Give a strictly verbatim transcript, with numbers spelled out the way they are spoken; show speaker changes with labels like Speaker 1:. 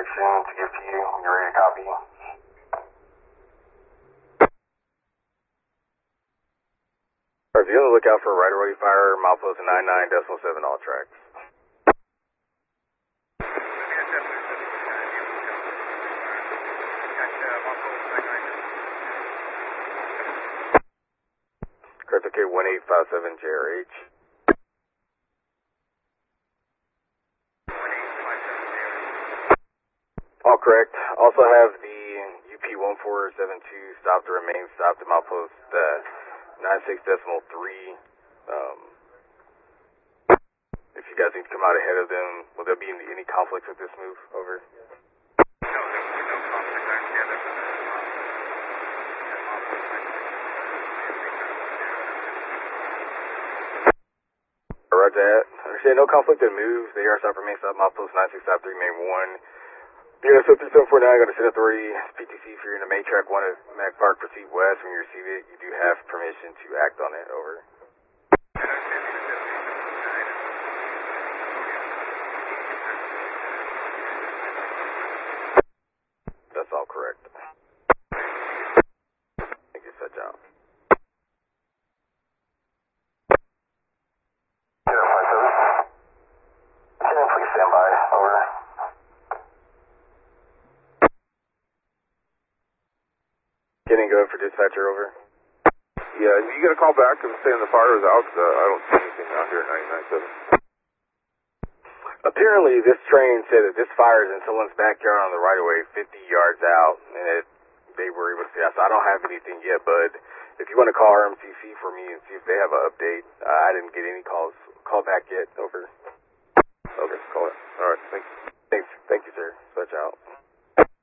Speaker 1: location to give to you when you're ready to copy. Alright, be on the lookout for a right-of-way fire, milepost nine nine decimal seven, all tracks. Correct, okay, one eight five seven J R H. All correct. Also have the U P one four seven two stop to remain stopped at milepost uh, nine six decimal three. Um, if you guys need to come out ahead of them, will there be any, any conflict with this move? Over. Roger that. Understand, no conflict in moves. The A R stop remain stop milepost nine six five three main one. Unit three seven four nine, got a set authority, P T C, if you're in the main track one at Mac Park, proceed west. When you receive it, you do have permission to act on it. Over. That's all correct. Thank you, set out. Please stand by. Over. Getting good for dispatcher, over.
Speaker 2: Yeah, you got a call back and saying the fire is out? Uh, I don't see anything out here at ninety-nine seven.
Speaker 1: Apparently, this train said that this fire is in someone's backyard on the right-of-way fifty yards out, and it, they were able to see that. So I don't have anything yet, but if you want to call R M C C for me and see if they have an update, uh, I didn't get any calls, call back yet. Over.
Speaker 2: Okay, call it. All right, thanks.
Speaker 1: Thanks. Thank you, sir. Switch out.